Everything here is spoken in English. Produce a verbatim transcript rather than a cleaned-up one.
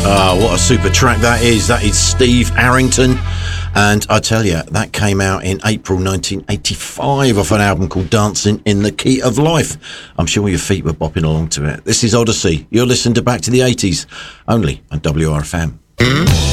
Oh, what a super track that is. That is Steve Arrington. And I tell you, that came out in April nineteen eighty-five off an album called Dancing in the Key of Life. I'm sure your feet were bopping along to it. This is Odyssey. You're listening to Back to the eighties, only on W R F M.